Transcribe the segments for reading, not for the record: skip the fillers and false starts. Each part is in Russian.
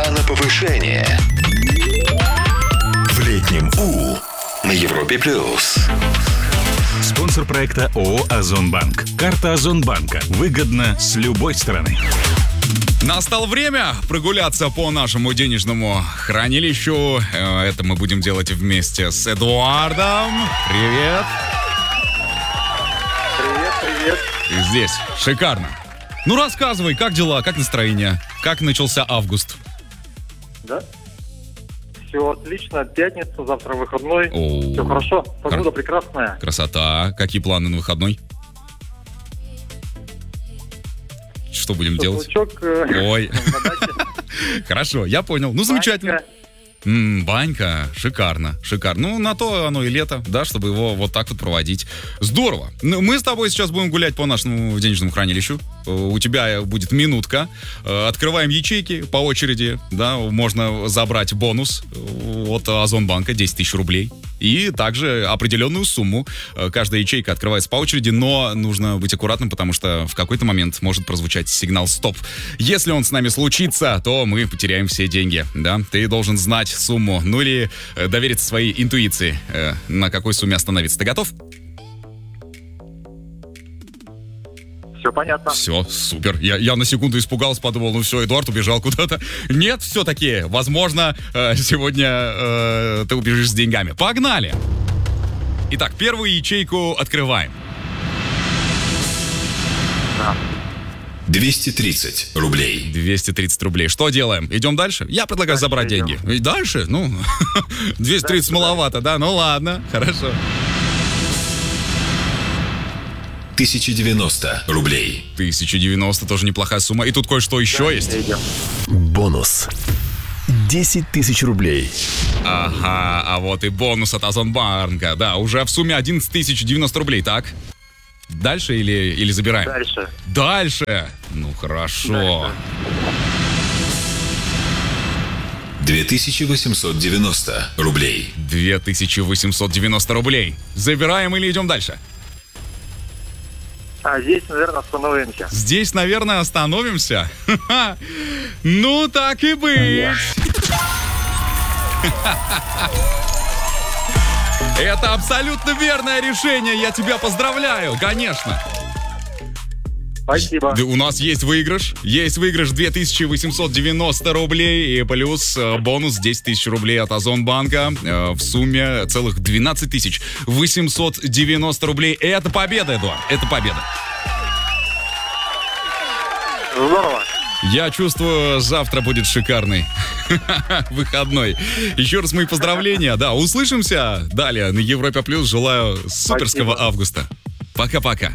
Игра на повышение. В летнем У на Европе плюс. Спонсор проекта ООО «Озонбанк». Карта Озонбанка. Выгодно с любой стороны. Настало время прогуляться по нашему денежному хранилищу. Это мы будем делать вместе с Эдуардом. Привет. Привет. Ты здесь. Шикарно. Ну, рассказывай, как дела, как настроение? Как начался август? Да? Все отлично. Пятница, завтра выходной. О. Все хорошо. Погода прекрасная. Красота. Какие планы на выходной? Что будем делать? Шашлычок, Ой. на даче. Хорошо, я понял. Ну, замечательно. Банька. Банька, шикарно. Ну, на то оно и лето, да, чтобы его вот так вот проводить. Здорово. Ну, мы с тобой сейчас будем гулять по нашему денежному хранилищу. У тебя будет минутка. Открываем ячейки по очереди, да, можно забрать бонус от Озонбанка 10 тысяч рублей. И также определенную сумму. Каждая ячейка открывается по очереди, но нужно быть аккуратным, потому что в какой-то момент может прозвучать сигнал «стоп». Если он с нами случится, то мы потеряем все деньги, да. Ты должен знать сумму, ну или довериться своей интуиции, на какой сумме остановиться. Ты готов? Все понятно. Все, супер. Я на секунду испугался, подумал, ну все, Эдуард убежал куда-то. Нет, все-таки, возможно, сегодня ты убежишь с деньгами. Погнали! Итак, первую ячейку открываем. 230 рублей. 230 рублей. Что делаем? Идем дальше? Я предлагаю забрать деньги. И дальше? Ну, 230 маловато, да? Ну ладно, хорошо. 1090 рублей. 1090 тоже неплохая сумма. И тут кое-что еще есть. Идем. Бонус. 10 тысяч рублей. Ага, а вот и бонус от Озонбанка. Да, уже в сумме 11 тысяч 90 рублей, так? Дальше или забираем? Дальше. Дальше? Ну, хорошо. 2890 рублей. 2890 рублей. Забираем или идем дальше? А здесь, наверное, остановимся. Здесь, наверное, остановимся. Ну, так и быть. Это абсолютно верное решение. Я тебя поздравляю, конечно. Спасибо. У нас есть выигрыш. Есть выигрыш 2890 рублей и плюс бонус 10 тысяч рублей от Озонбанка в сумме целых 12 тысяч 890 рублей. Это победа, Эдуард. Это победа. Здорово. Я чувствую, завтра будет шикарный выходной. Еще раз мои поздравления. Да, услышимся далее на Европе Плюс. Желаю суперского Спасибо. августа. Пока-пока.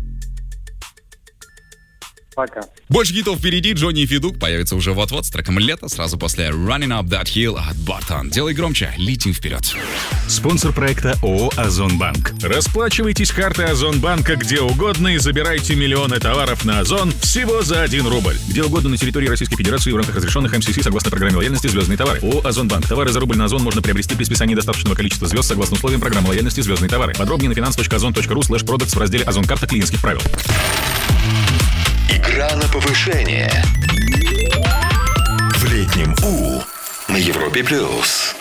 Пока. Больше хитов впереди. Джонни и Федук появится уже вот-вот с треком «Лето», сразу после «Running Up That Hill» от Бартон. Делай громче, летим вперед. Спонсор проекта ООО «Озонбанк». Расплачивайтесь картой Озонбанка где угодно и забирайте миллионы товаров на Озон всего за 1 рубль. Где угодно на территории Российской Федерации в рамках разрешенных МСС согласно программе лояльности «Звездные товары». ООО «Озонбанк». Товары за рубль на Озон можно приобрести при списании достаточного количества звезд согласно условиям программы лояльности «Звездные товары». Подробнее на finance.ozon.ru/products в разделе «Озон-карта клиентских правил». Игра на повышение. В летнем У на Европе плюс.